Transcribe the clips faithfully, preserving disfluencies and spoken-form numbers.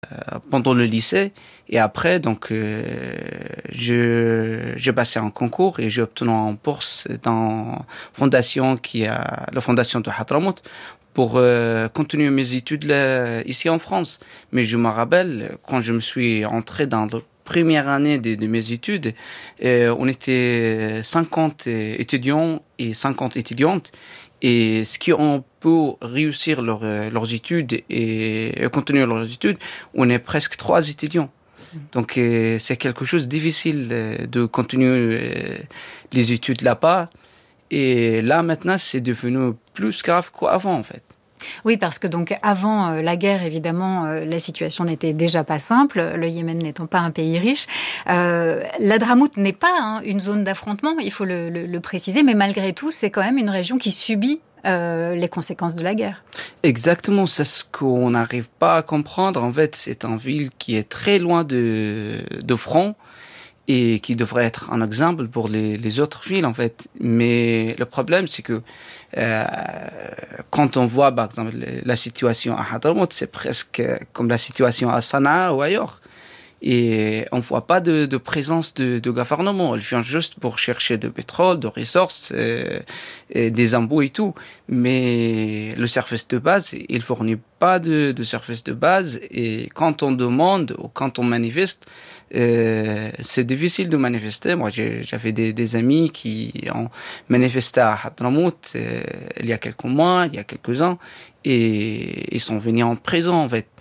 pendant le lycée. Et après, donc, euh, je, j'ai passé un concours et j'ai obtenu une bourse dans fondation qui a, la fondation de Hadramout pour euh, continuer mes études là, ici en France. Mais je me rappelle, quand je me suis entré dans la première année de, de mes études, euh, on était cinquante étudiants et cinquante étudiantes. Et ce qui ont pu réussir leur, leurs études et continuer leurs études, on est presque trois étudiants. Donc euh, c'est quelque chose de difficile euh, de continuer euh, les études là-bas. Et là maintenant, c'est devenu plus grave qu'avant en fait. Oui, parce que donc avant euh, la guerre, évidemment, euh, la situation n'était déjà pas simple, le Yémen n'étant pas un pays riche. Euh, l'Hadramout n'est pas hein, une zone d'affrontement, il faut le, le, le préciser, mais malgré tout, c'est quand même une région qui subit euh, les conséquences de la guerre. Exactement, c'est ce qu'on n'arrive pas à comprendre. En fait, c'est une ville qui est très loin de, de front et qui devrait être un exemple pour les, les autres villes, en fait. Mais le problème, c'est que euh, quand on voit, par exemple, la situation à Hadramout, c'est presque comme la situation à Sanaa ou ailleurs. Et on ne voit pas de, de présence de, de gouvernement. Ils viennent juste pour chercher du pétrole, de ressources, euh, et des embouts et tout. Mais le service de base, il ne fournit pas de, de service de base. Et quand on demande ou quand on manifeste, euh, c'est difficile de manifester. Moi, j'ai, j'avais des, des amis qui ont manifesté à Hadramout euh, il y a quelques mois, il y a quelques ans, et ils sont venus en prison, en fait.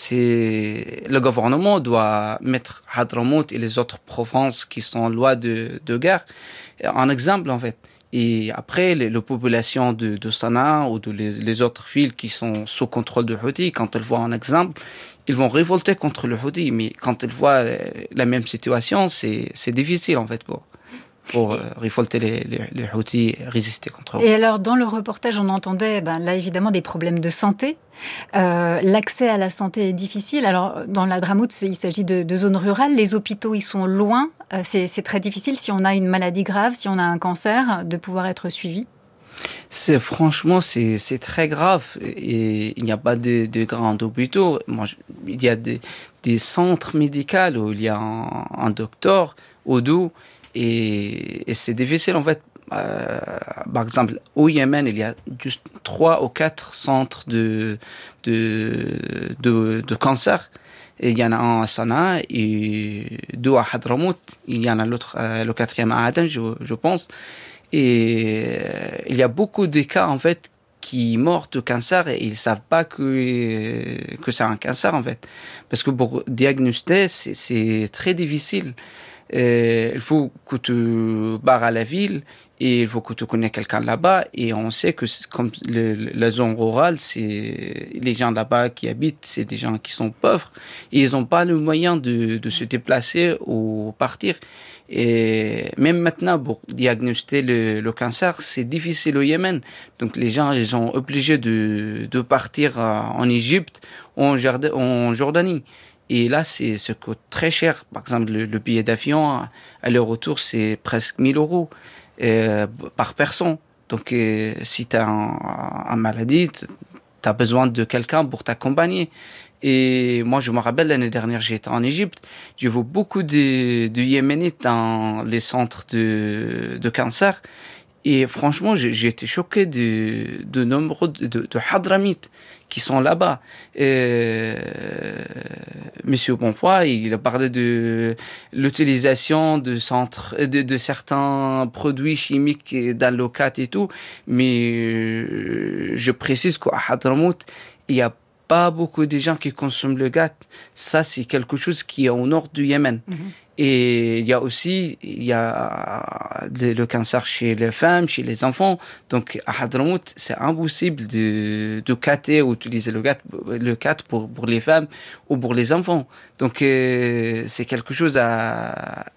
C'est le gouvernement doit mettre Hadramout et les autres provinces qui sont en loi de, de guerre en exemple en fait. Et après, les, les populations de, de Sanaa ou de les, les autres villes qui sont sous contrôle de Houthi, quand elles voient un exemple, ils vont révolter contre le Houthi. Mais quand elles voient la même situation, c'est, c'est difficile en fait pour. pour euh, révolter les, les, les Houthis et résister contre eux. Et alors, dans le reportage, on entendait, ben, là, évidemment, des problèmes de santé. Euh, l'accès à la santé est difficile. Alors, dans l'Hadramout, il s'agit de, de zones rurales. Les hôpitaux, ils sont loin. Euh, c'est, c'est très difficile, si on a une maladie grave, si on a un cancer, de pouvoir être suivi. C'est, franchement, c'est, c'est très grave. Et il n'y a pas de, de grands hôpitaux. Moi, il y a des, des centres médicaux où il y a un, un docteur, Oudou, Et, et c'est difficile en fait. Euh, par exemple, au Yémen, il y a juste trois ou quatre centres de de de, de cancer. Et il y en a un à Sanaa et deux à Hadramout. Il y en a l'autre, euh, le quatrième à Aden, je, je pense. Et euh, il y a beaucoup de cas en fait qui meurent de cancer et ils savent pas que que c'est un cancer en fait, parce que pour diagnostiquer c'est, c'est très difficile. Euh, il faut que tu barres à la ville et il faut que tu connais quelqu'un là-bas et on sait que comme le, la zone rurale, c'est les gens là-bas qui habitent, c'est des gens qui sont pauvres et ils n'ont pas le moyen de, de se déplacer ou partir. Et même maintenant, pour diagnostiquer le, le cancer, c'est difficile au Yémen. Donc les gens, ils sont obligés de, de partir en Égypte ou en, Jord- en Jordanie. Et là, c'est, ça coûte très cher. Par exemple, le, le billet d'avion, aller-retour, c'est presque mille euros euh, par personne. Donc, euh, si tu as un, un maladie, tu as besoin de quelqu'un pour t'accompagner. Et moi, je me rappelle, l'année dernière, j'étais en Égypte. J'ai vu beaucoup de, de Yéménites dans les centres de, de cancer. Et franchement, j'ai, j'ai été choqué de, de nombre de, de, de Hadramites qui sont là-bas. Euh, Monsieur Bonfoy, il a parlé de l'utilisation de centres, de, de certains produits chimiques dans le cat et tout. Mais euh, je précise qu'à Hadramout, il y a pas beaucoup de gens qui consomment le gâte. Ça, c'est quelque chose qui est au nord du Yémen. Mm-hmm. Et il y a aussi, il y a le cancer chez les femmes, chez les enfants. Donc, à Hadramout, c'est impossible de, de cater ou utiliser le gâte, le gâte pour, pour les femmes ou pour les enfants. Donc, euh, c'est quelque chose à,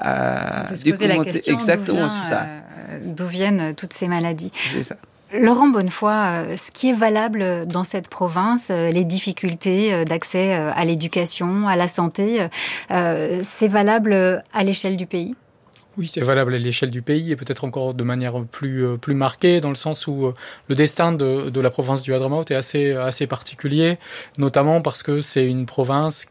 à On peut se poser la question, exactement, d'où, vient, c'est ça. Euh, d'où viennent toutes ces maladies. C'est ça. Laurent Bonnefoy, ce qui est valable dans cette province, les difficultés d'accès à l'éducation, à la santé, c'est valable à l'échelle du pays ? Oui, c'est valable à l'échelle du pays et peut-être encore de manière plus, plus marquée, dans le sens où le destin de, de la province du Hadramaut est assez, assez particulier, notamment parce que c'est une province